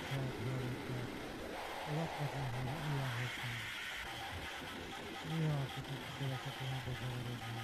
hallották, hallották. A lapnak ilyen hosszú. Néha kicsit bele szoktam ebbe zavarodni.